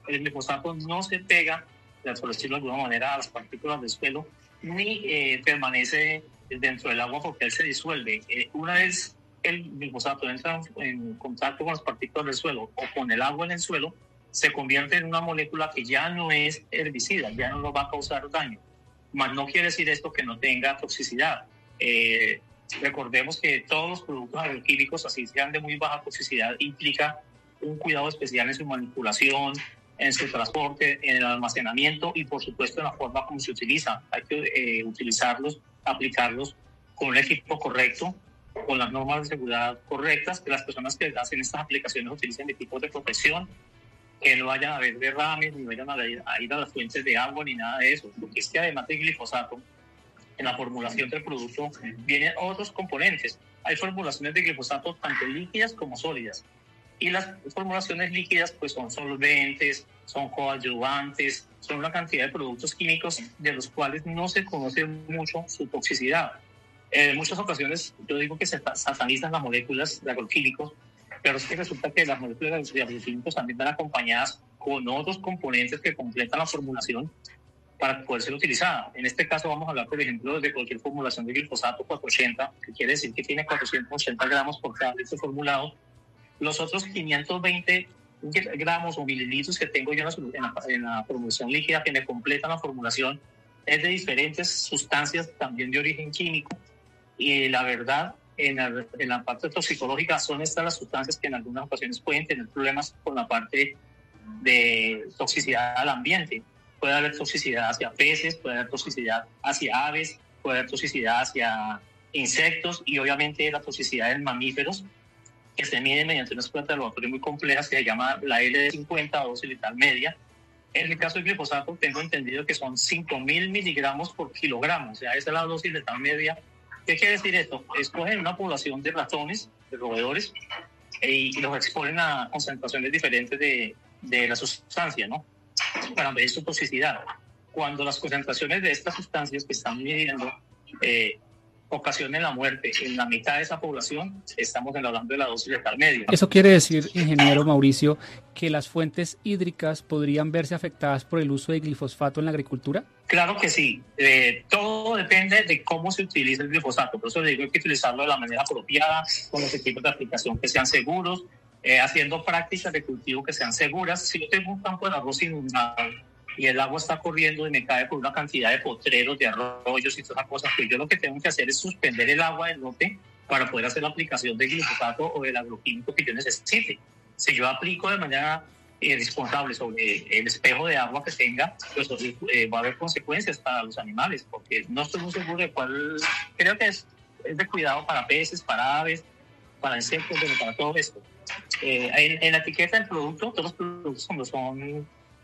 el glifosato no se pega, por decirlo de alguna manera, a las partículas del suelo, ni permanece dentro del agua porque él se disuelve. Una vez el glifosato entra en contacto con las partículas del suelo o con el agua en el suelo, se convierte en una molécula que ya no es herbicida, ya no nos va a causar daño. Mas no quiere decir esto que no tenga toxicidad. Recordemos que todos los productos agroquímicos, así sean de muy baja toxicidad, implica un cuidado especial en su manipulación, en su transporte, en el almacenamiento y, por supuesto, en la forma como se utiliza. Hay que utilizarlos, aplicarlos con un equipo correcto, con las normas de seguridad correctas, que las personas que hacen estas aplicaciones utilicen equipos de protección, que no vayan a haber derrames, ni vayan a ir a las fuentes de agua, ni nada de eso. Porque es que además del glifosato, en la formulación del producto vienen otros componentes. Hay formulaciones de glifosato tanto líquidas como sólidas. Y las formulaciones líquidas pues son solventes, son coadyuvantes, son una cantidad de productos químicos de los cuales no se conoce mucho su toxicidad. En muchas ocasiones yo digo que se satanizan las moléculas de agroquímicos, pero es que resulta que las moléculas de agroquímicos también van acompañadas con otros componentes que completan la formulación para poder ser utilizada. En este caso vamos a hablar, por ejemplo, de cualquier formulación de glifosato 480, que quiere decir que tiene 480 gramos por cada litro formulado. Los otros 520 gramos o mililitros que tengo yo en la formulación líquida que me completan la formulación es de diferentes sustancias también de origen químico, y la verdad en la parte toxicológica son estas las sustancias que en algunas ocasiones pueden tener problemas con la parte de toxicidad al ambiente. Puede haber toxicidad hacia peces, puede haber toxicidad hacia aves, puede haber toxicidad hacia insectos y obviamente la toxicidad en mamíferos, que se mide mediante una escuela de laboratorio muy compleja, se llama la LD50 o dosiletal media. En el caso del glifosato tengo entendido que son 5.000 miligramos por kilogramo, o sea, esa es la dosis letal media. ¿Qué quiere decir esto? Escogen una población de ratones, de roedores, y los exponen a concentraciones diferentes de la sustancia, ¿no?, para medir su toxicidad. Cuando las concentraciones de estas sustancias que están midiendo ocasionen la muerte en la mitad de esa población, estamos hablando de la dosis letal media. ¿Eso quiere decir, ingeniero Mauricio, que las fuentes hídricas podrían verse afectadas por el uso de glifosfato en la agricultura? Claro que sí. Todo depende de cómo se utiliza el glifosato. Por eso le digo que hay que utilizarlo de la manera apropiada, con los equipos de aplicación que sean seguros, haciendo prácticas de cultivo que sean seguras. Si yo tengo un campo de arroz inundado y el agua está corriendo y me cae por una cantidad de potreros, de arroyos y todas esas cosas, pues yo lo que tengo que hacer es suspender el agua del lote para poder hacer la aplicación de glifosato o del agroquímico que yo necesite. Si yo aplico de manera irresponsable sobre el espejo de agua que tenga, pues va a haber consecuencias para los animales, porque no estoy muy seguro de cuál. Creo que es de cuidado para peces, para aves, para insectos, para todo esto. En la etiqueta del producto, todos los productos cuando son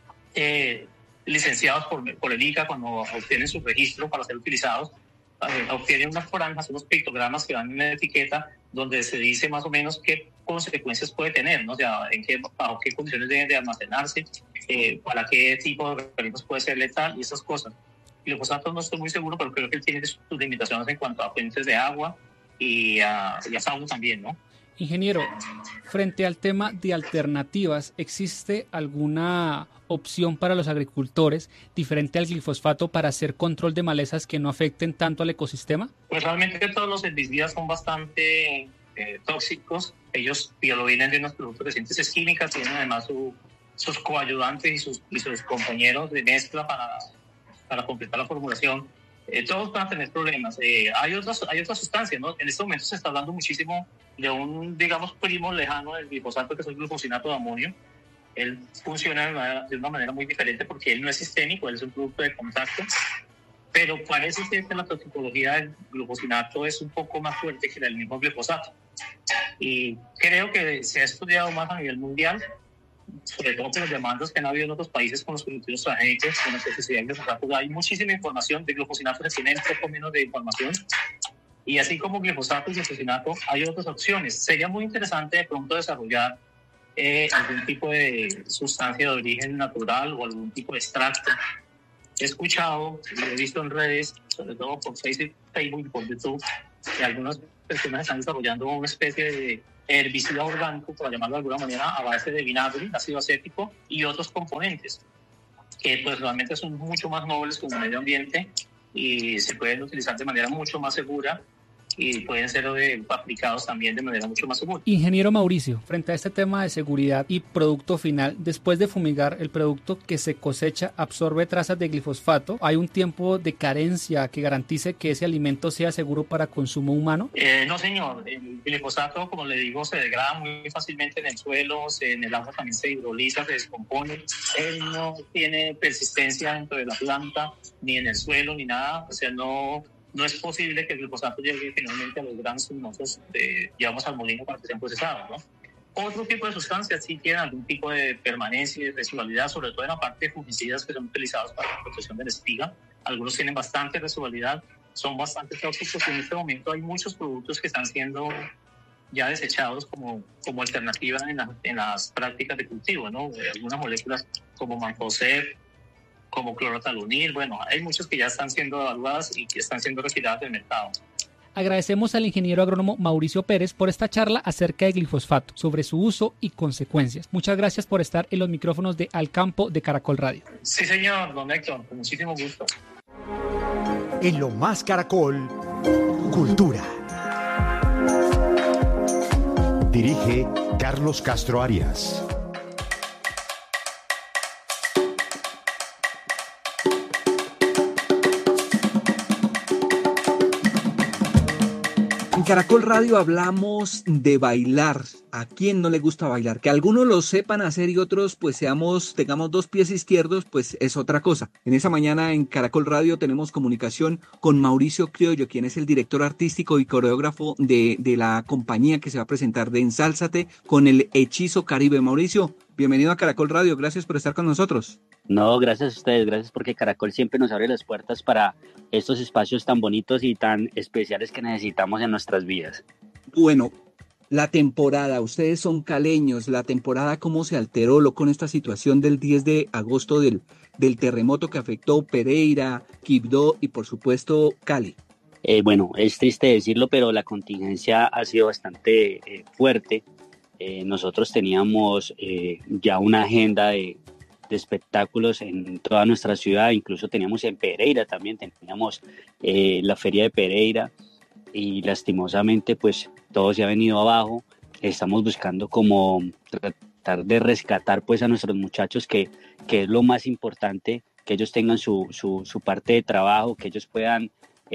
licenciados por el ICA, cuando obtienen su registro para ser utilizados, obtienen unas franjas, unos pictogramas que van en la etiqueta donde se dice más o menos qué consecuencias puede tener, ¿no? O sea, bajo qué condiciones deben de almacenarse, para qué tipo de organismos puede ser letal y esas cosas. Y los glifosato no estoy muy seguro, pero creo que él tiene sus limitaciones en cuanto a fuentes de agua y a salud también, ¿no? Ingeniero, frente al tema de alternativas, ¿existe alguna opción para los agricultores diferente al glifosfato para hacer control de malezas que no afecten tanto al ecosistema? Pues realmente todos los herbicidas son bastante tóxicos. Ellos vienen de unos productos de síntesis química, tienen además sus coayudantes y sus compañeros de mezcla para completar la formulación. Todos van a tener problemas. Hay otras sustancias, ¿no? En este momento se está hablando muchísimo de un, digamos, primo lejano del glifosato, que es el glufosinato de amonio. Él funciona de una manera muy diferente porque él no es sistémico, él es un producto de contacto, pero parece ser que la toxicología del glufosinato es un poco más fuerte que la del mismo glifosato. Y creo que se ha estudiado más a nivel mundial, sobre todo por las demandas que han habido en otros países con los cultivos transgénicos, con la toxicidad del glifosato. Hay muchísima información de glufosinato, se tiene un poco menos de información. Y así como glifosato y glufosinato, hay otras opciones. Sería muy interesante de pronto desarrollar algún tipo de sustancia de origen natural o algún tipo de extracto. He escuchado, he visto en redes, sobre todo por Facebook y por YouTube, que algunas personas están desarrollando una especie herbicida orgánico, por llamarlo de alguna manera, a base de vinagre, ácido acético y otros componentes que pues realmente son mucho más nobles con el medio ambiente y se pueden utilizar de manera mucho más segura y pueden ser aplicados también de manera mucho más segura. Ingeniero Mauricio, frente a este tema de seguridad y producto final, después de fumigar, el producto que se cosecha absorbe trazas de glifosfato. ¿Hay un tiempo de carencia que garantice que ese alimento sea seguro para consumo humano? No, señor. El glifosato, como le digo, se degrada muy fácilmente en el suelo, en el agua también se hidroliza, se descompone. Él no tiene persistencia dentro de la planta, ni en el suelo, ni nada. O sea, no es posible que el glifosato llegue finalmente a los granos luminosos, digamos, al molino para que sean procesados, ¿no? Otro tipo de sustancias sí tienen algún tipo de permanencia y residualidad, sobre todo en la parte de fungicidas que son utilizados para la protección de la espiga. Algunos tienen bastante residualidad, son bastante tóxicos y en este momento hay muchos productos que están siendo ya desechados como alternativa en las prácticas de cultivo, ¿no? Algunas moléculas como mancozeb, como clorotalunil, bueno, hay muchos que ya están siendo evaluadas y que están siendo retiradas del mercado. Agradecemos al ingeniero agrónomo Mauricio Pérez por esta charla acerca de glifosfato, sobre su uso y consecuencias. Muchas gracias por estar en los micrófonos de Al Campo de Caracol Radio. Sí, señor, don Héctor, con muchísimo gusto. En Lo Más Caracol, Cultura. Dirige Carlos Castro Arias. En Caracol Radio hablamos de bailar. ¿A quién no le gusta bailar? Que algunos lo sepan hacer y otros pues tengamos dos pies izquierdos, pues es otra cosa. En esa mañana en Caracol Radio tenemos comunicación con Mauricio Criollo, quien es el director artístico y coreógrafo de la compañía que se va a presentar de Ensálzate con el Hechizo Caribe. Mauricio, bienvenido a Caracol Radio, gracias por estar con nosotros. No, gracias a ustedes, gracias porque Caracol siempre nos abre las puertas para estos espacios tan bonitos y tan especiales que necesitamos en nuestras vidas. Bueno, la temporada, ustedes son caleños, la temporada cómo se alteró con esta situación del 10 de agosto del terremoto que afectó Pereira, Quibdó y por supuesto Cali. Bueno, es triste decirlo, pero la contingencia ha sido bastante fuerte. Nosotros teníamos ya una agenda de espectáculos en toda nuestra ciudad, incluso teníamos en Pereira también, teníamos la feria de Pereira y lastimosamente pues todo se ha venido abajo. Estamos buscando como tratar de rescatar pues a nuestros muchachos que es lo más importante, que ellos tengan su parte de trabajo, que ellos puedan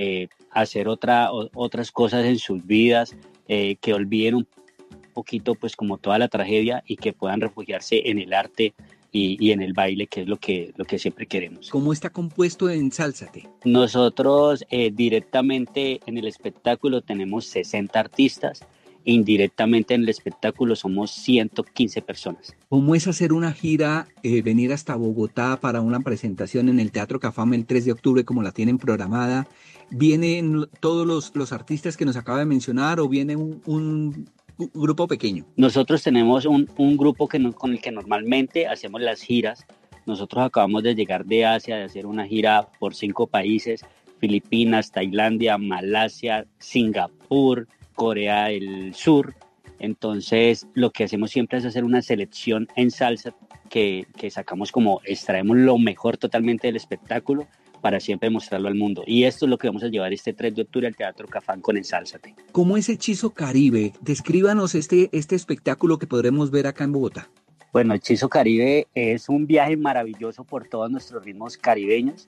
hacer otras cosas en sus vidas, que olviden un poquito pues como toda la tragedia y que puedan refugiarse en el arte y en el baile, que es lo que siempre queremos. ¿Cómo está compuesto Ensálzate? Nosotros directamente en el espectáculo tenemos 60 artistas, indirectamente en el espectáculo somos 115 personas. ¿Cómo es hacer una gira, venir hasta Bogotá para una presentación en el Teatro Cafam el 3 de octubre como la tienen programada? ¿Vienen todos los artistas que nos acaba de mencionar o viene un grupo pequeño? Nosotros tenemos un grupo con el que normalmente hacemos las giras. Nosotros acabamos de llegar de Asia, de hacer una gira por 5 países: Filipinas, Tailandia, Malasia, Singapur, Corea del Sur. Entonces lo que hacemos siempre es hacer una selección en salsa que sacamos, como extraemos lo mejor totalmente del espectáculo para siempre mostrarlo al mundo. Y esto es lo que vamos a llevar este 3 de octubre al Teatro Cafam con Ensálzate. ¿Cómo es Hechizo Caribe? Descríbanos este espectáculo que podremos ver acá en Bogotá. Bueno, Hechizo Caribe es un viaje maravilloso por todos nuestros ritmos caribeños.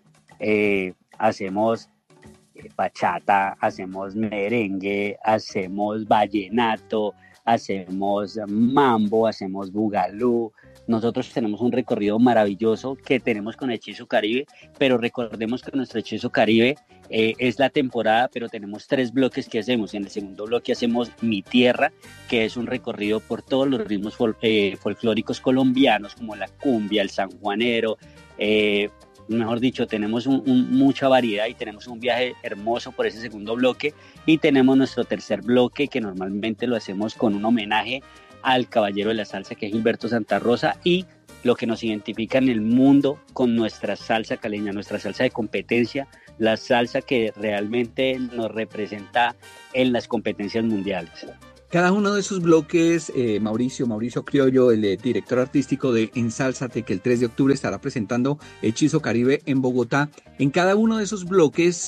Hacemos bachata, hacemos merengue, hacemos vallenato, hacemos mambo, hacemos bugalú. Nosotros tenemos un recorrido maravilloso que tenemos con Hechizo Caribe, pero recordemos que nuestro Hechizo Caribe es la temporada, pero tenemos 3 bloques que hacemos. En el segundo bloque hacemos Mi Tierra, que es un recorrido por todos los ritmos folclóricos colombianos, como la cumbia, el sanjuanero. Mejor dicho, tenemos mucha variedad y tenemos un viaje hermoso por ese segundo bloque. Y tenemos nuestro tercer bloque, que normalmente lo hacemos con un homenaje al caballero de la salsa, que es Gilberto Santa Rosa, y lo que nos identifica en el mundo con nuestra salsa caleña, nuestra salsa de competencia, la salsa que realmente nos representa en las competencias mundiales. Cada uno de esos bloques, Mauricio Criollo, el director artístico de Ensálzate, que el 3 de octubre estará presentando Hechizo Caribe en Bogotá, en cada uno de esos bloques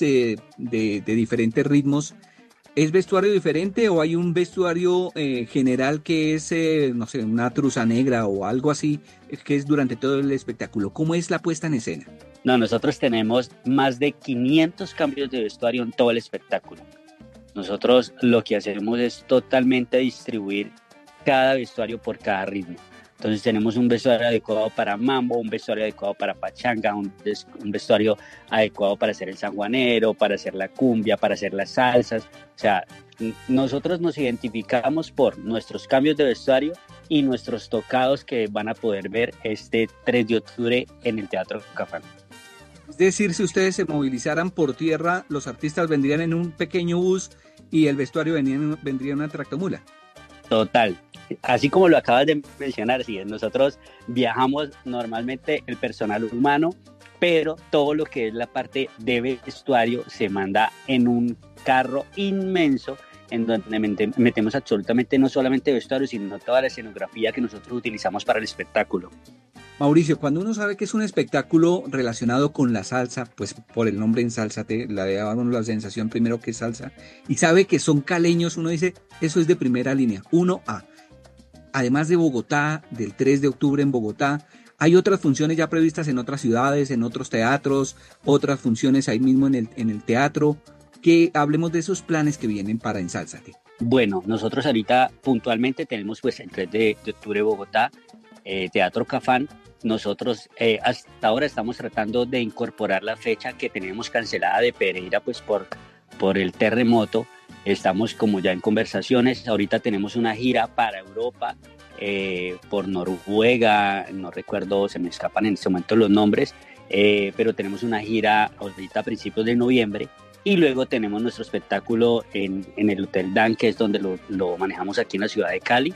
de diferentes ritmos, ¿es vestuario diferente o hay un vestuario general que es, no sé, una truza negra o algo así, que es durante todo el espectáculo? ¿Cómo es la puesta en escena? No, nosotros tenemos más de 500 cambios de vestuario en todo el espectáculo. Nosotros lo que hacemos es totalmente distribuir cada vestuario por cada ritmo. Entonces tenemos un vestuario adecuado para mambo, un vestuario adecuado para pachanga, un vestuario adecuado para hacer el sanjuanero, para hacer la cumbia, para hacer las salsas. O sea, nosotros nos identificamos por nuestros cambios de vestuario y nuestros tocados que van a poder ver este 3 de octubre en el Teatro Cafán. Es decir, si ustedes se movilizaran por tierra, los artistas vendrían en un pequeño bus y el vestuario vendría en una tractomula. Total. Así como lo acabas de mencionar, sí, nosotros viajamos normalmente el personal humano, pero todo lo que es la parte de vestuario se manda en un carro inmenso en donde metemos absolutamente no solamente vestuario, sino toda la escenografía que nosotros utilizamos para el espectáculo. Mauricio, cuando uno sabe que es un espectáculo relacionado con la salsa, pues por el nombre Ensálzate, le da a uno la sensación primero que es salsa, y sabe que son caleños, uno dice, eso es de primera línea, 1A. Además de Bogotá, del 3 de octubre en Bogotá, hay otras funciones ya previstas en otras ciudades, en otros teatros, otras funciones ahí mismo en el teatro, que hablemos de esos planes que vienen para Ensálzate. Bueno, nosotros ahorita puntualmente tenemos pues el 3 de octubre Bogotá, Teatro Cafán. Nosotros hasta ahora estamos tratando de incorporar la fecha que teníamos cancelada de Pereira pues por el terremoto. Estamos como ya en conversaciones. Ahorita tenemos una gira para Europa, por Noruega, no recuerdo, se me escapan en este momento los nombres, pero tenemos una gira ahorita a principios de noviembre. Y luego tenemos nuestro espectáculo en el Hotel Dan, que es donde lo manejamos aquí en la ciudad de Cali.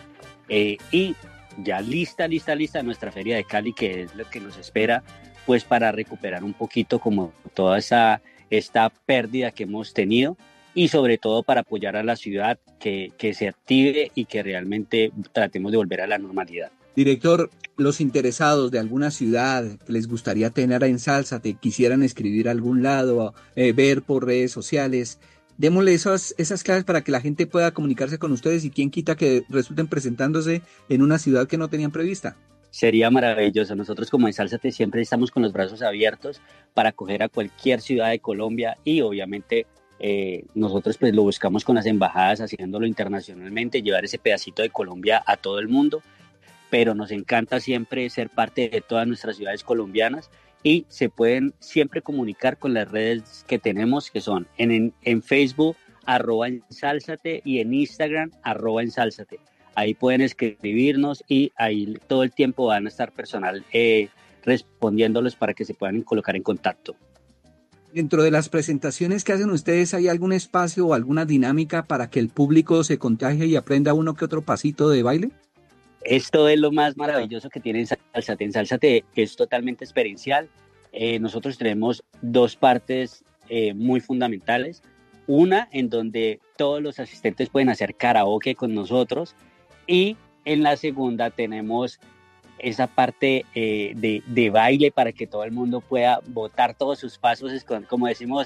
Y ya lista nuestra feria de Cali, que es lo que nos espera, pues para recuperar un poquito como toda esta pérdida que hemos tenido y sobre todo para apoyar a la ciudad que se active y que realmente tratemos de volver a la normalidad. Director, los interesados de alguna ciudad que les gustaría tener a Ensálzate, quisieran escribir a algún lado, ver por redes sociales, démosle esas claves para que la gente pueda comunicarse con ustedes y quién quita que resulten presentándose en una ciudad que no tenían prevista. Sería maravilloso. Nosotros como Ensálzate siempre estamos con los brazos abiertos para acoger a cualquier ciudad de Colombia y obviamente nosotros pues lo buscamos con las embajadas, haciéndolo internacionalmente, llevar ese pedacito de Colombia a todo el mundo. Pero nos encanta siempre ser parte de todas nuestras ciudades colombianas y se pueden siempre comunicar con las redes que tenemos, que son en Facebook, @ensálzate, y en Instagram, @ensálzate. Ahí pueden escribirnos y ahí todo el tiempo van a estar personal respondiéndolos para que se puedan colocar en contacto. Dentro de las presentaciones que hacen ustedes, ¿hay algún espacio o alguna dinámica para que el público se contagie y aprenda uno que otro pasito de baile? Esto es lo más maravilloso que tiene Ensálzate. Ensálzate es totalmente experiencial. Nosotros tenemos dos partes muy fundamentales. Una en donde todos los asistentes pueden hacer karaoke con nosotros y en la segunda tenemos esa parte de baile para que todo el mundo pueda botar todos sus pasos. Como decimos,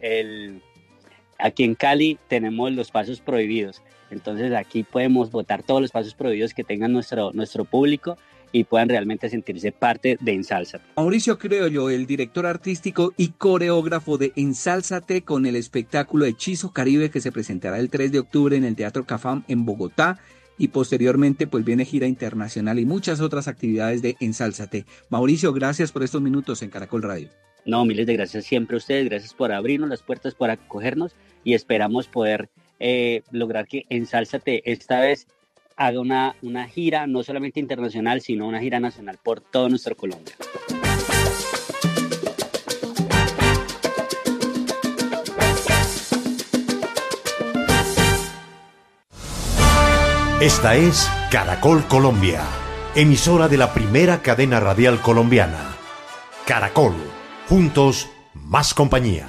aquí en Cali tenemos los pasos prohibidos. Entonces aquí podemos botar todos los pasos prohibidos que tengan nuestro público y puedan realmente sentirse parte de Ensálzate. Mauricio Criollo, el director artístico y coreógrafo de Ensálzate, con el espectáculo Hechizo Caribe que se presentará el 3 de octubre en el Teatro Cafam en Bogotá y posteriormente pues viene gira internacional y muchas otras actividades de Ensálzate. Mauricio, gracias por estos minutos en Caracol Radio. No, miles de gracias siempre a ustedes, gracias por abrirnos las puertas, por acogernos y esperamos poder lograr que Ensálzate esta vez haga una gira no solamente internacional, sino una gira nacional por todo nuestro Colombia. Esta es Caracol Colombia, emisora de la primera cadena radial colombiana. Caracol, juntos, más compañía.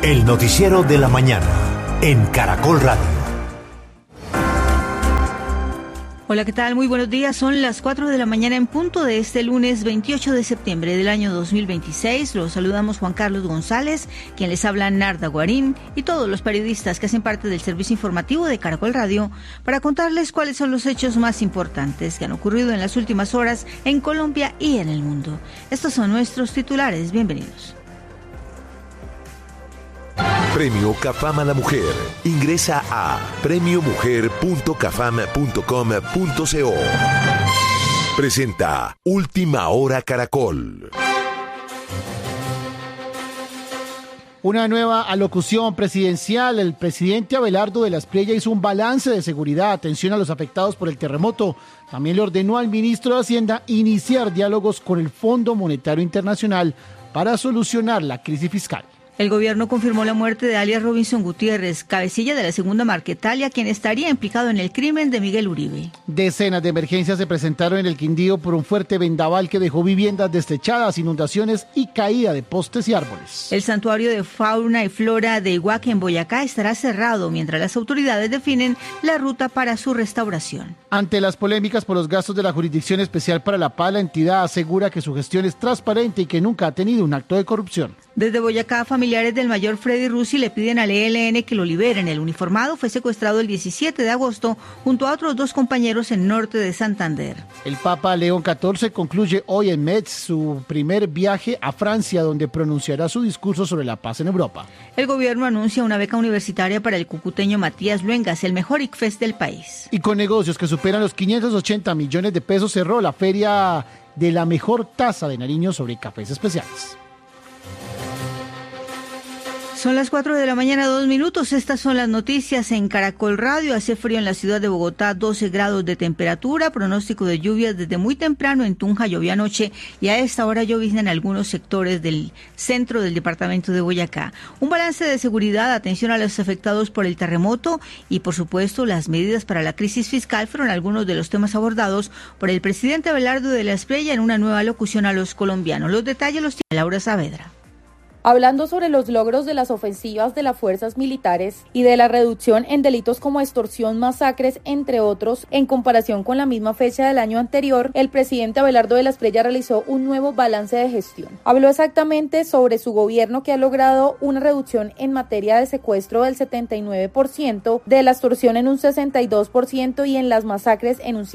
El noticiero de la mañana en Caracol Radio. Hola, ¿qué tal? Muy buenos días. Son las 4 de la mañana en punto de este lunes 28 de septiembre del año 2026. Los saludamos Juan Carlos González, quien les habla Narda Guarín, y todos los periodistas que hacen parte del servicio informativo de Caracol Radio para contarles cuáles son los hechos más importantes que han ocurrido en las últimas horas en Colombia y en el mundo. Estos son nuestros titulares. Bienvenidos. Premio CAFAM a la Mujer. Ingresa a premiomujer.cafam.com.co. Presenta Última Hora Caracol. Una nueva alocución presidencial. El presidente Abelardo de la Espriella hizo un balance de seguridad, atención a los afectados por el terremoto. También le ordenó al ministro de Hacienda iniciar diálogos con el Fondo Monetario Internacional para solucionar la crisis fiscal. El gobierno confirmó la muerte de alias Robinson Gutiérrez, cabecilla de la segunda Marquetalia, quien estaría implicado en el crimen de Miguel Uribe. Decenas de emergencias se presentaron en el Quindío por un fuerte vendaval que dejó viviendas destechadas, inundaciones y caída de postes y árboles. El santuario de fauna y flora de Iguaque en Boyacá estará cerrado mientras las autoridades definen la ruta para su restauración. Ante las polémicas por los gastos de la Jurisdicción Especial para la Paz, la entidad asegura que su gestión es transparente y que nunca ha tenido un acto de corrupción. Desde Boyacá, familiares del mayor Freddy Russi le piden al ELN que lo liberen. El uniformado fue secuestrado el 17 de agosto junto a otros 2 compañeros en norte de Santander. El Papa León XIV concluye hoy en Metz su primer viaje a Francia, donde pronunciará su discurso sobre la paz en Europa. El gobierno anuncia una beca universitaria para el cucuteño Matías Luengas, el mejor ICFES del país. Y con negocios que superan los 580 millones de pesos cerró la feria de la mejor taza de Nariño sobre cafés especiales. Son las 4 de la mañana, 2 minutos. Estas son las noticias en Caracol Radio. Hace frío en la ciudad de Bogotá, 12 grados de temperatura. Pronóstico de lluvias desde muy temprano. En Tunja llovió anoche y a esta hora llovizna en algunos sectores del centro del departamento de Boyacá. Un balance de seguridad, atención a los afectados por el terremoto y, por supuesto, las medidas para la crisis fiscal fueron algunos de los temas abordados por el presidente Abelardo de la Espriella en una nueva locución a los colombianos. Los detalles los tiene Laura Saavedra. Hablando sobre los logros de las ofensivas de las fuerzas militares y de la reducción en delitos como extorsión, masacres, entre otros, en comparación con la misma fecha del año anterior, el presidente Abelardo de la Espriella realizó un nuevo balance de gestión. Habló exactamente sobre su gobierno, que ha logrado una reducción en materia de secuestro del 79%, de la extorsión en un 62% y en las masacres en un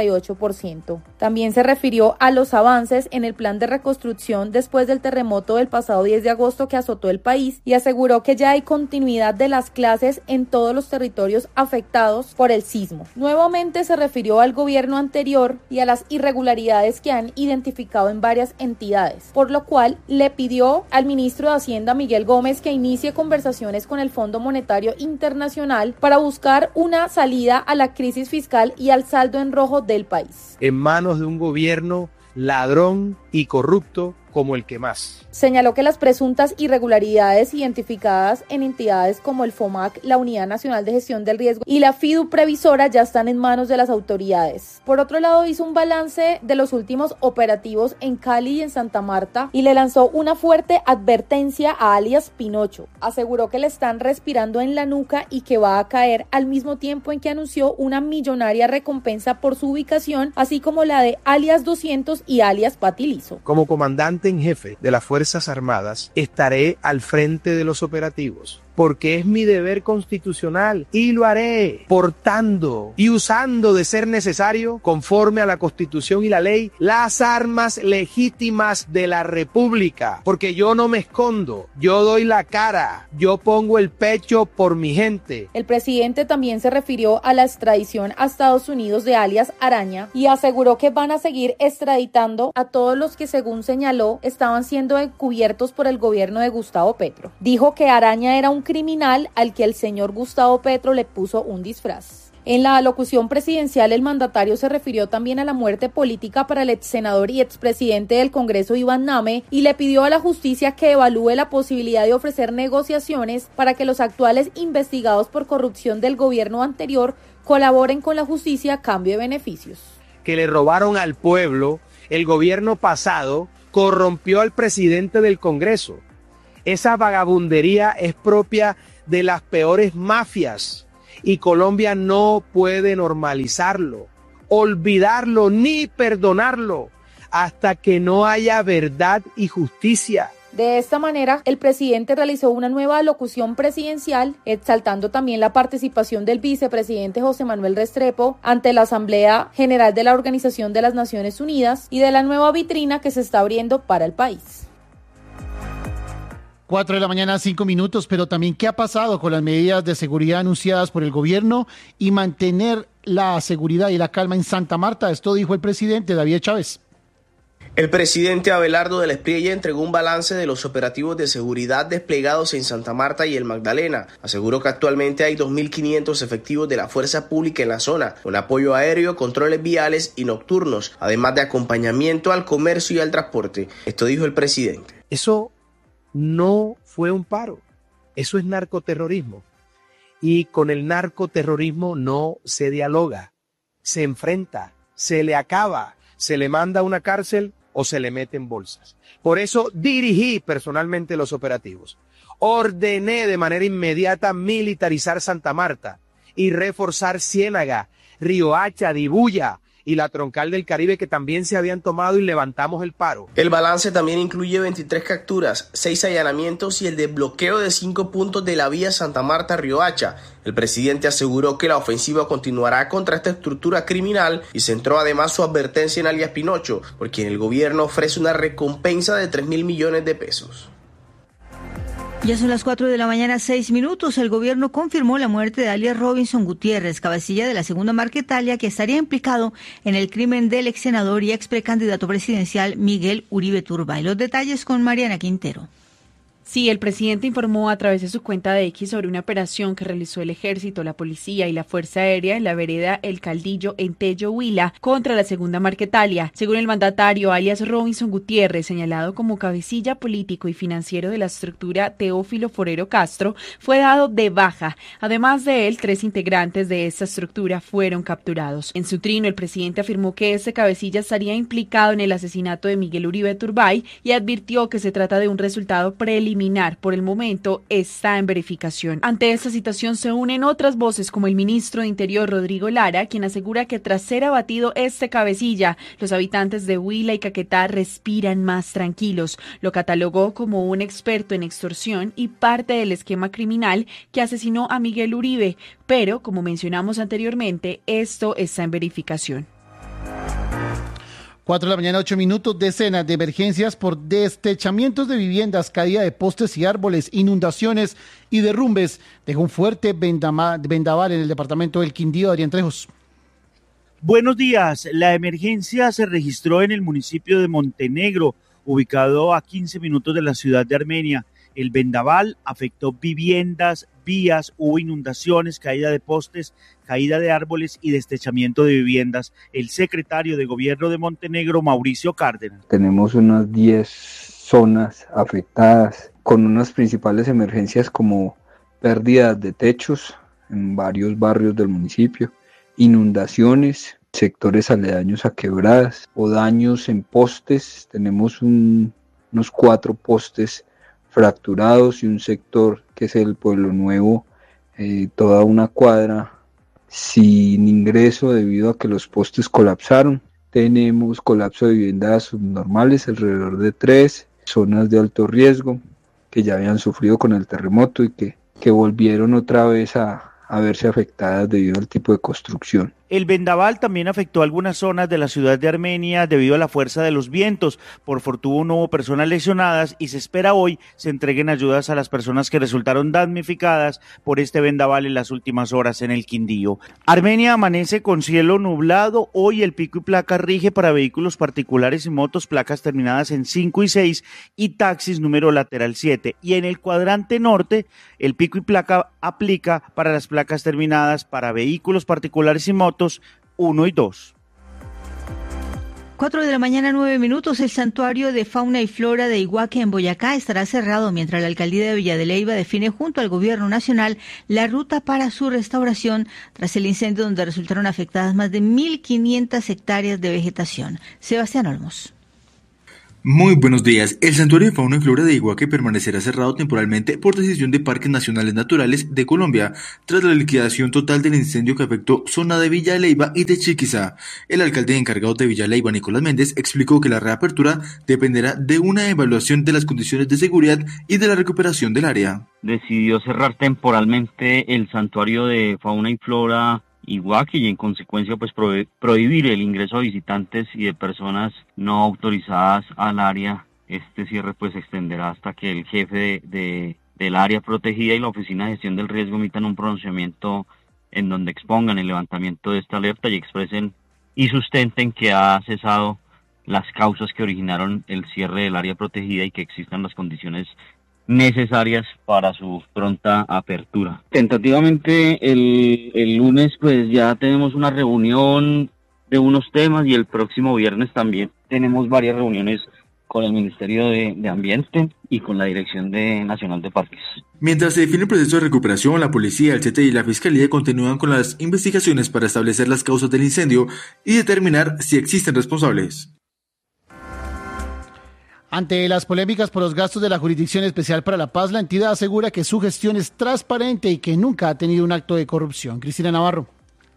58%. También se refirió a los avances en el plan de reconstrucción después del terremoto del pasado 10 de agosto que azotó el país y aseguró que ya hay continuidad de las clases en todos los territorios afectados por el sismo. Nuevamente se refirió al gobierno anterior y a las irregularidades que han identificado en varias entidades, por lo cual le pidió al ministro de Hacienda, Miguel Gómez, que inicie conversaciones con el Fondo Monetario Internacional para buscar una salida a la crisis fiscal y al saldo en rojo del país. En manos de un gobierno ladrón y corrupto como el que más. Señaló que las presuntas irregularidades identificadas en entidades como el FOMAC, la Unidad Nacional de Gestión del Riesgo y la FIDU Previsora ya están en manos de las autoridades. Por otro lado, hizo un balance de los últimos operativos en Cali y en Santa Marta y le lanzó una fuerte advertencia a alias Pinocho. Aseguró que le están respirando en la nuca y que va a caer, al mismo tiempo en que anunció una millonaria recompensa por su ubicación, así como la de alias 200 y alias Patilizo. Como comandante en jefe de las Fuerzas Armadas, estaré al frente de los operativos, porque es mi deber constitucional y lo haré portando y usando, de ser necesario, conforme a la Constitución y la ley, las armas legítimas de la República, porque yo no me escondo, yo doy la cara, yo pongo el pecho por mi gente. El presidente también se refirió a la extradición a Estados Unidos de alias Araña y aseguró que van a seguir extraditando a todos los que, según señaló, estaban siendo encubiertos por el gobierno de Gustavo Petro. Dijo que Araña era un criminal al que el señor Gustavo Petro le puso un disfraz. En la alocución presidencial, el mandatario se refirió también a la muerte política para el ex senador y expresidente del Congreso, Iván Name, y le pidió a la justicia que evalúe la posibilidad de ofrecer negociaciones para que los actuales investigados por corrupción del gobierno anterior colaboren con la justicia a cambio de beneficios. Que le robaron al pueblo, el gobierno pasado corrompió al presidente del Congreso. Esa vagabundería es propia de las peores mafias y Colombia no puede normalizarlo, olvidarlo ni perdonarlo hasta que no haya verdad y justicia. De esta manera, el presidente realizó una nueva alocución presidencial, exaltando también la participación del vicepresidente José Manuel Restrepo ante la Asamblea General de la Organización de las Naciones Unidas y de la nueva vitrina que se está abriendo para el país. 4:05 a.m, pero también ¿qué ha pasado con las medidas de seguridad anunciadas por el gobierno y mantener la seguridad y la calma en Santa Marta? Esto dijo el presidente David Chávez. El presidente Abelardo de la Espriella entregó un balance de los operativos de seguridad desplegados en Santa Marta y el Magdalena. Aseguró que actualmente hay 2.500 efectivos de la fuerza pública en la zona, con apoyo aéreo, controles viales y nocturnos, además de acompañamiento al comercio y al transporte. Esto dijo el presidente. Eso no fue un paro, eso es narcoterrorismo. Y con el narcoterrorismo no se dialoga, se enfrenta, se le acaba, se le manda a una cárcel o se le mete en bolsas. Por eso dirigí personalmente los operativos. Ordené de manera inmediata militarizar Santa Marta y reforzar Ciénaga, Riohacha, Dibuya y la Troncal del Caribe, que también se habían tomado, y levantamos el paro. El balance también incluye 23 capturas, 6 allanamientos y el desbloqueo de 5 puntos de la vía Santa Marta-Riohacha. El presidente aseguró que la ofensiva continuará contra esta estructura criminal y centró además su advertencia en alias Pinocho, por quien el gobierno ofrece una recompensa de 3.000 millones de pesos. Ya son las 4:06 a.m. El gobierno confirmó la muerte de alias Robinson Gutiérrez, cabecilla de la segunda Marquetalia, que estaría implicado en el crimen del ex senador y ex precandidato presidencial Miguel Uribe Turbay. Los detalles con Mariana Quintero. Sí, el presidente informó a través de su cuenta de X sobre una operación que realizó el Ejército, la Policía y la Fuerza Aérea en la vereda El Caldillo, en Tello, Huila, contra la segunda Marquetalia. Según el mandatario, alias Robinson Gutiérrez, señalado como cabecilla político y financiero de la estructura Teófilo Forero Castro, fue dado de baja. Además de él, 3 integrantes de esta estructura fueron capturados. En su trino, el presidente afirmó que este cabecilla estaría implicado en el asesinato de Miguel Uribe Turbay y advirtió que se trata de un resultado preliminar. Por el momento está en verificación. Ante esta situación se unen otras voces como el ministro de Interior Rodrigo Lara, quien asegura que tras ser abatido este cabecilla, los habitantes de Huila y Caquetá respiran más tranquilos. Lo catalogó como un experto en extorsión y parte del esquema criminal que asesinó a Miguel Uribe, pero como mencionamos anteriormente, esto está en verificación. 4:08 a.m, decenas de emergencias por destechamientos de viviendas, caída de postes y árboles, inundaciones y derrumbes. Dejó un fuerte vendaval en el departamento del Quindío. Adrián Trejos. Buenos días. La emergencia se registró en el municipio de Montenegro, ubicado a 15 minutos de la ciudad de Armenia. El vendaval afectó viviendas, vías, hubo inundaciones, caída de postes, caída de árboles y destechamiento de viviendas. El secretario de Gobierno de Montenegro, Mauricio Cárdenas. Tenemos unas 10 zonas afectadas con unas principales emergencias como pérdidas de techos en varios barrios del municipio, inundaciones, sectores aledaños a quebradas o daños en postes. Tenemos unos 4 postes fracturados y un sector que es el Pueblo Nuevo, toda una cuadra sin ingreso debido a que los postes colapsaron. Tenemos colapso de viviendas subnormales, alrededor de 3 zonas de alto riesgo que ya habían sufrido con el terremoto y que volvieron otra vez a verse afectadas debido al tipo de construcción. El vendaval también afectó algunas zonas de la ciudad de Armenia debido a la fuerza de los vientos. Por fortuna no hubo personas lesionadas y se espera hoy se entreguen ayudas a las personas que resultaron damnificadas por este vendaval en las últimas horas en el Quindío. Armenia amanece con cielo nublado. Hoy el pico y placa rige para vehículos particulares y motos, placas terminadas en 5 y 6 y taxis número lateral 7. Y en el cuadrante norte el pico y placa aplica para las placas terminadas para vehículos particulares y motos 1 y 2. 4:09 a.m. El santuario de fauna y flora de Iguaque en Boyacá estará cerrado mientras la alcaldía de Villa de Leyva define junto al gobierno nacional la ruta para su restauración tras el incendio donde resultaron afectadas más de 1.500 hectáreas de vegetación. Sebastián Olmos. Muy buenos días. El Santuario de Fauna y Flora de Iguaque permanecerá cerrado temporalmente por decisión de Parques Nacionales Naturales de Colombia, tras la liquidación total del incendio que afectó zona de Villa Leyva y de Chiquizá. El alcalde encargado de Villa Leyva, Nicolás Méndez, explicó que la reapertura dependerá de una evaluación de las condiciones de seguridad y de la recuperación del área. Decidió cerrar temporalmente el Santuario de Fauna y Flora Iguaque y en consecuencia pues prohibir el ingreso de visitantes y de personas no autorizadas al área. Este cierre pues se extenderá hasta que el jefe del área protegida y la Oficina de Gestión del Riesgo emitan un pronunciamiento en donde expongan el levantamiento de esta alerta y expresen y sustenten que ha cesado las causas que originaron el cierre del área protegida y que existan las condiciones necesarias para su pronta apertura. Tentativamente el lunes pues ya tenemos una reunión de unos temas y el próximo viernes también tenemos varias reuniones con el Ministerio de Ambiente y con la Dirección Nacional de Parques. Mientras se define el proceso de recuperación, la policía, el CTI y la Fiscalía continúan con las investigaciones para establecer las causas del incendio y determinar si existen responsables. Ante las polémicas por los gastos de la Jurisdicción Especial para la Paz, la entidad asegura que su gestión es transparente y que nunca ha tenido un acto de corrupción. Cristina Navarro.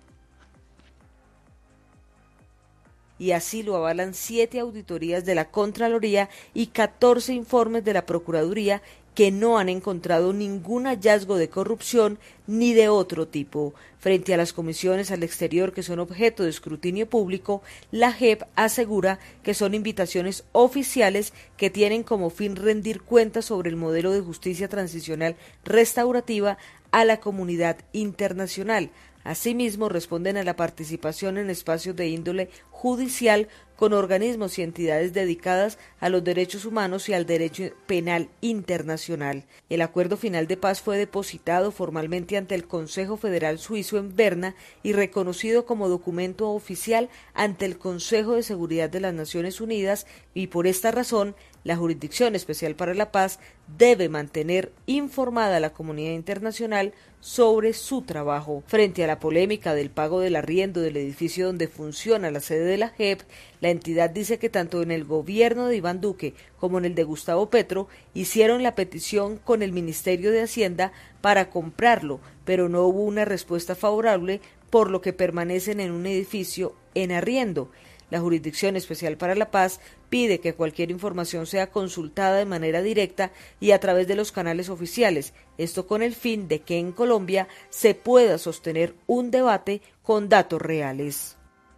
Y así lo avalan 7 auditorías de la Contraloría y 14 informes de la Procuraduría que no han encontrado ningún hallazgo de corrupción ni de otro tipo. Frente a las comisiones al exterior que son objeto de escrutinio público, la JEP asegura que son invitaciones oficiales que tienen como fin rendir cuentas sobre el modelo de justicia transicional restaurativa a la comunidad internacional. Asimismo, responden a la participación en espacios de índole judicial con organismos y entidades dedicadas a los derechos humanos y al derecho penal internacional. El acuerdo final de paz fue depositado formalmente ante el Consejo Federal Suizo en Berna y reconocido como documento oficial ante el Consejo de Seguridad de las Naciones Unidas, y por esta razón la Jurisdicción Especial para la Paz debe mantener informada a la comunidad internacional sobre su trabajo. Frente a la polémica del pago del arriendo del edificio donde funciona la sede de la JEP, la entidad dice que tanto en el gobierno de Iván Duque como en el de Gustavo Petro hicieron la petición con el Ministerio de Hacienda para comprarlo, pero no hubo una respuesta favorable, por lo que permanecen en un edificio en arriendo. La Jurisdicción Especial para la Paz pide que cualquier información sea consultada de manera directa y a través de los canales oficiales, esto con el fin de que en Colombia se pueda sostener un debate con datos reales.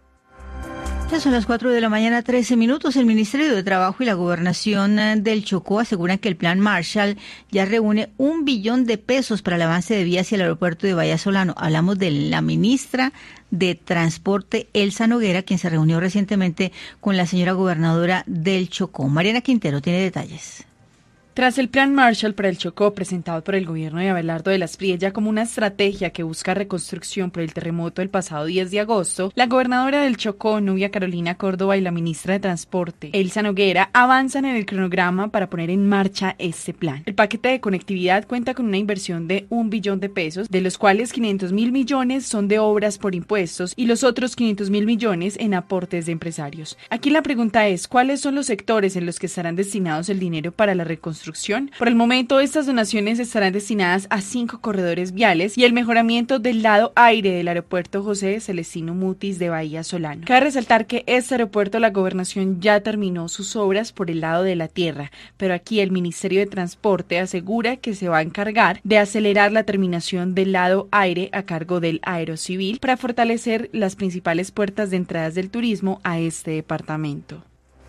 Ya son las 4 de la mañana, 13 minutos. El Ministerio de Trabajo y la Gobernación del Chocó aseguran que el Plan Marshall ya reúne $1 billón para el avance de vías hacia el aeropuerto de Bahía Solano. Hablamos de la ministra de Transporte, Elsa Noguera, quien se reunió recientemente con la señora gobernadora del Chocó. Mariana Quintero tiene detalles. Tras el Plan Marshall para el Chocó, presentado por el gobierno de Abelardo de las Priella como una estrategia que busca reconstrucción por el terremoto del pasado 10 de agosto, la gobernadora del Chocó, Nubia Carolina Córdoba, y la ministra de Transporte, Elsa Noguera, avanzan en el cronograma para poner en marcha este plan. El paquete de conectividad cuenta con una inversión de $1 billón, de los cuales 500.000 millones son de obras por impuestos y los otros 500.000 millones en aportes de empresarios. Aquí la pregunta es, ¿cuáles son los sectores en los que estarán destinados el dinero para la reconstrucción? Por el momento, estas donaciones estarán destinadas a 5 corredores viales y el mejoramiento del lado aire del aeropuerto José Celestino Mutis de Bahía Solano. Cabe resaltar que este aeropuerto, la gobernación ya terminó sus obras por el lado de la tierra, pero aquí el Ministerio de Transporte asegura que se va a encargar de acelerar la terminación del lado aire a cargo del Aerocivil para fortalecer las principales puertas de entradas del turismo a este departamento.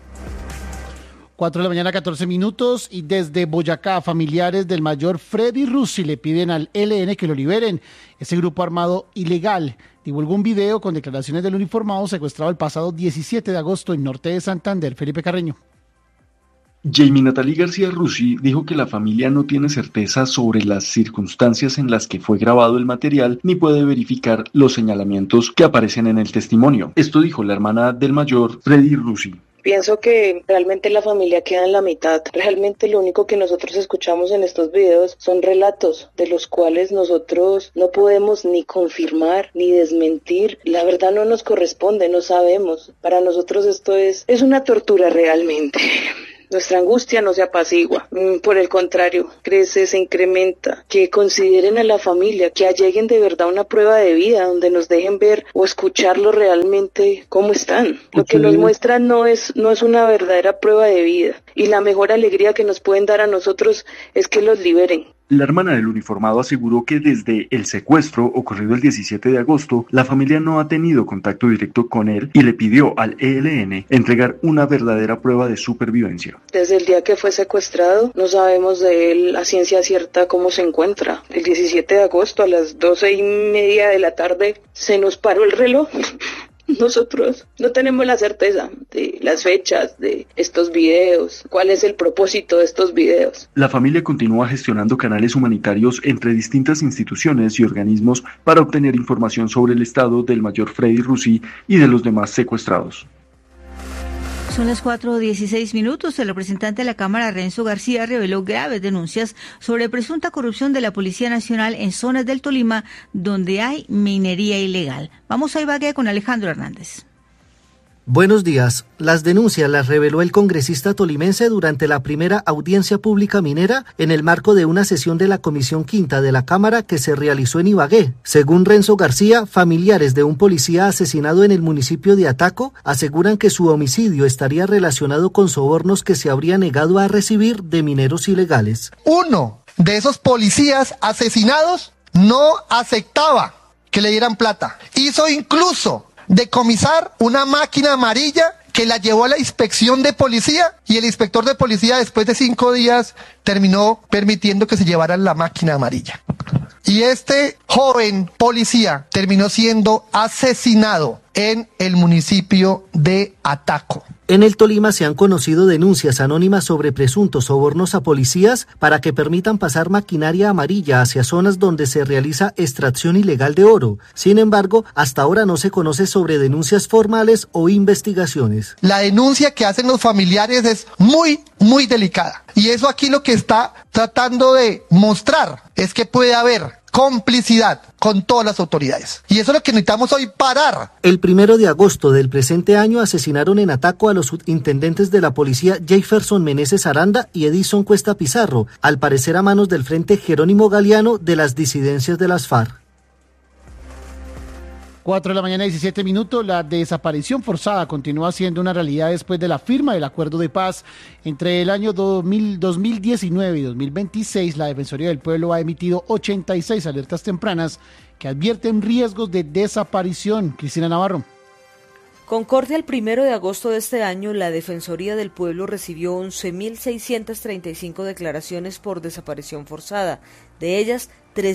4 de la mañana, 14 minutos, y desde Boyacá, familiares del mayor Freddy Russi le piden al ELN que lo liberen. Ese grupo armado ilegal divulgó un video con declaraciones del uniformado secuestrado el pasado 17 de agosto en norte de Santander. Felipe Carreño. Jamie Natalie García Russi dijo que la familia no tiene certeza sobre las circunstancias en las que fue grabado el material ni puede verificar los señalamientos que aparecen en el testimonio. Esto dijo la hermana del mayor Freddy Russi. Pienso que realmente la familia queda en la mitad. Realmente lo único que nosotros escuchamos en estos videos son relatos de los cuales nosotros no podemos ni confirmar ni desmentir. La verdad no nos corresponde, no sabemos. Para nosotros esto es una tortura realmente. nuestra angustia no se apacigua, por el contrario, crece, se incrementa, que consideren a la familia, que alleguen de verdad una prueba de vida donde nos dejen ver o escucharlo realmente cómo están. Lo que nos muestran no es una verdadera prueba de vida, y la mejor alegría que nos pueden dar a nosotros es que los liberen. La hermana del uniformado aseguró que desde el secuestro ocurrido el 17 de agosto, la familia no ha tenido contacto directo con él y le pidió al ELN entregar una verdadera prueba de supervivencia. Desde el día que fue secuestrado, no sabemos de él a ciencia cierta cómo se encuentra. El 17 de agosto a las 12:30 de la tarde se nos paró el reloj. Nosotros no tenemos la certeza de las fechas de estos videos, cuál es el propósito de estos videos. La familia continúa gestionando canales humanitarios entre distintas instituciones y organismos para obtener información sobre el estado del mayor Freddy Russi y de los demás secuestrados. Son las 4:16. El representante de la Cámara, Renzo García, reveló graves denuncias sobre presunta corrupción de la Policía Nacional en zonas del Tolima donde hay minería ilegal. Vamos a Ibagué con Alejandro Hernández. Buenos días. Las denuncias las reveló el congresista tolimense durante la primera audiencia pública minera en el marco de una sesión de la Comisión Quinta de la Cámara que se realizó en Ibagué. Según Renzo García, familiares de un policía asesinado en el municipio de Ataco aseguran que su homicidio estaría relacionado con sobornos que se habría negado a recibir de mineros ilegales. Uno de esos policías asesinados no aceptaba que le dieran plata. Hizo incluso decomisar una máquina amarilla que la llevó a la inspección de policía, y el inspector de policía después de 5 días terminó permitiendo que se llevaran la máquina amarilla. Y este joven policía terminó siendo asesinado en el municipio de Ataco. En el Tolima se han conocido denuncias anónimas sobre presuntos sobornos a policías para que permitan pasar maquinaria amarilla hacia zonas donde se realiza extracción ilegal de oro. Sin embargo, hasta ahora no se conoce sobre denuncias formales o investigaciones. La denuncia que hacen los familiares es muy delicada. Y eso aquí lo que está tratando de mostrar es que puede haber complicidad con todas las autoridades. Y eso es lo que necesitamos hoy parar. El 1 de agosto del presente año asesinaron en Ataco a los subintendentes de la policía Jefferson Meneses Aranda y Edison Cuesta Pizarro, al parecer a manos del Frente Jerónimo Galeano de las disidencias de las FARC. 4:17 a.m. La desaparición forzada continúa siendo una realidad después de la firma del acuerdo de paz. Entre el año 2019 y 2026, la Defensoría del Pueblo ha emitido 86 alertas tempranas que advierten riesgos de desaparición. Cristina Navarro. Con corte al 1 de agosto de este año, la Defensoría del Pueblo recibió 11.635 declaraciones por desaparición forzada. De ellas,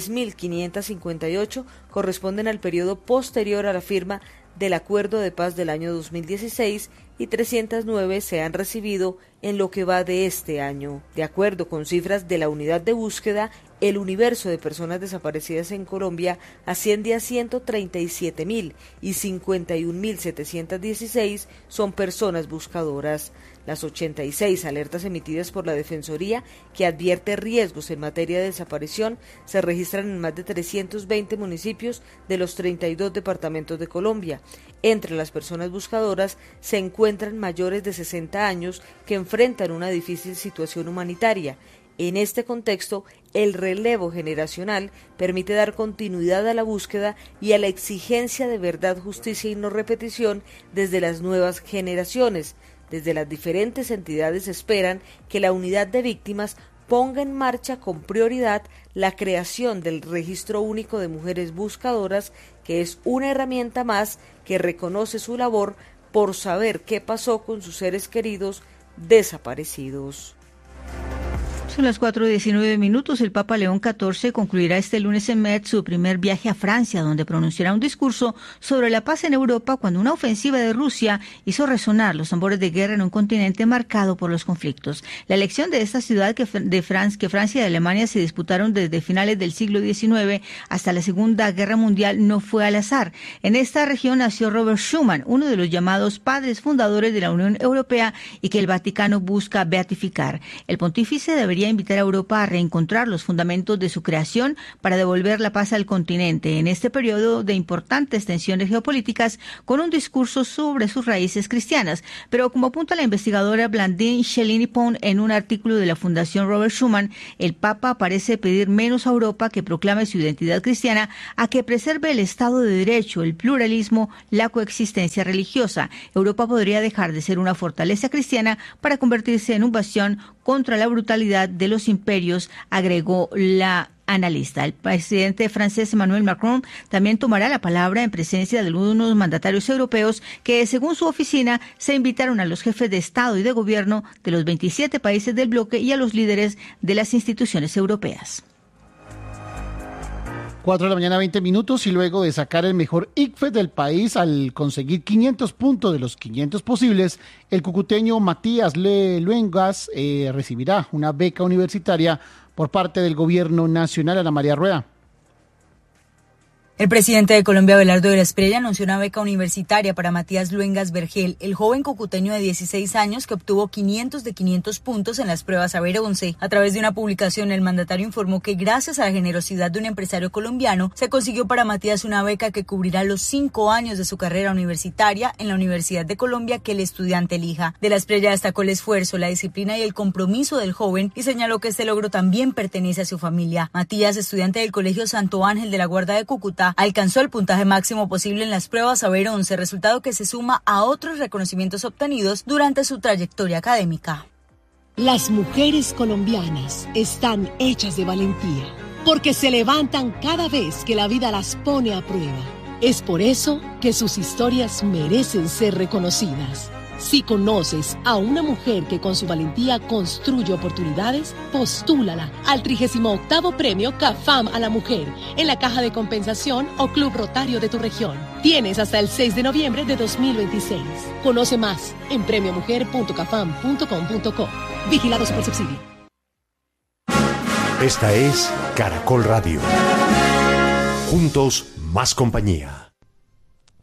3.558 corresponden al periodo posterior a la firma del Acuerdo de Paz del año 2016 y 309 se han recibido en lo que va de este año. De acuerdo con cifras de la Unidad de Búsqueda, el universo de personas desaparecidas en Colombia asciende a 137.000 y 51.716 son personas buscadoras. Las 86 alertas emitidas por la Defensoría, que advierte riesgos en materia de desaparición, se registran en más de 320 municipios de los 32 departamentos de Colombia. Entre las personas buscadoras se encuentran mayores de 60 años que enfrentan una difícil situación humanitaria. En este contexto, el relevo generacional permite dar continuidad a la búsqueda y a la exigencia de verdad, justicia y no repetición desde las nuevas generaciones. Desde las diferentes entidades esperan que la unidad de víctimas ponga en marcha con prioridad la creación del Registro Único de Mujeres Buscadoras, que es una herramienta más que reconoce su labor por saber qué pasó con sus seres queridos desaparecidos. Son las 4:19. El Papa León XIV concluirá este lunes en Metz su primer viaje a Francia, donde pronunciará un discurso sobre la paz en Europa cuando una ofensiva de Rusia hizo resonar los tambores de guerra en un continente marcado por los conflictos. La elección de esta ciudad que Francia y Alemania se disputaron desde finales del siglo XIX hasta la Segunda Guerra Mundial no fue al azar. En esta región nació Robert Schuman, uno de los llamados padres fundadores de la Unión Europea y que el Vaticano busca beatificar. El pontífice debería invitar a Europa a reencontrar los fundamentos de su creación para devolver la paz al continente en este periodo de importantes tensiones geopolíticas, con un discurso sobre sus raíces cristianas. Pero como apunta la investigadora Blandine Shelini-Pond en un artículo de la Fundación Robert Schuman, el Papa parece pedir menos a Europa que proclame su identidad cristiana a que preserve el Estado de Derecho, el pluralismo, la coexistencia religiosa. Europa podría dejar de ser una fortaleza cristiana para convertirse en un bastión contra la brutalidad de los imperios, agregó la analista. El presidente francés Emmanuel Macron también tomará la palabra en presencia de algunos mandatarios europeos que, según su oficina, se invitaron a los jefes de Estado y de Gobierno de los 27 países del bloque y a los líderes de las instituciones europeas. 4 de la mañana, 20 minutos, y luego de sacar el mejor ICFES del país al conseguir 500 puntos de los 500 posibles, el cucuteño Matías Luengas recibirá una beca universitaria por parte del gobierno nacional. Ana María Rueda. El presidente de Colombia, Abelardo de la Espriella, anunció una beca universitaria para Matías Luengas Vergel, el joven cucuteño de 16 años que obtuvo 500 de 500 puntos en las pruebas Saber 11. A través de una publicación, el mandatario informó que gracias a la generosidad de un empresario colombiano, se consiguió para Matías una beca que cubrirá los 5 años de su carrera universitaria en la Universidad de Colombia que el estudiante elija. De la Espriella destacó el esfuerzo, la disciplina y el compromiso del joven y señaló que este logro también pertenece a su familia. Matías, estudiante del Colegio Santo Ángel de la Guarda de Cúcuta, alcanzó el puntaje máximo posible en las pruebas Saber 11, resultado que se suma a otros reconocimientos obtenidos durante su trayectoria académica. Las mujeres colombianas están hechas de valentía, porque se levantan cada vez que la vida las pone a prueba. Es por eso que sus historias merecen ser reconocidas. Si conoces a una mujer que con su valentía construye oportunidades, postúlala al 38º Premio CAFAM a la Mujer en la Caja de Compensación o Club Rotario de tu región. Tienes hasta el 6 de noviembre de 2026. Conoce más en premiomujer.cafam.com.co. Vigilado Supersubsidio. Esta es Caracol Radio. Juntos, más compañía.